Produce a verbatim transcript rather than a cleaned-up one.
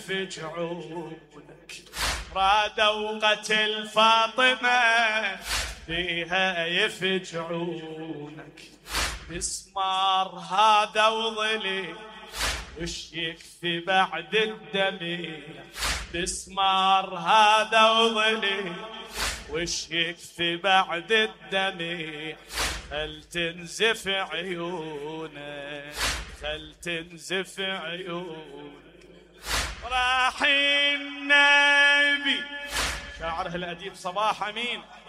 يفجعونك، رادوا قتل فاطمة فيها يفجعونك. مسمار هذا وظلي وش يكفي بعد الدميع، مسمار هذا وظلي وش يكفي بعد الدميع. خل تنزف عيونك، خل تنزف عيونك. راح النبي شاعره الأديب صباح أمين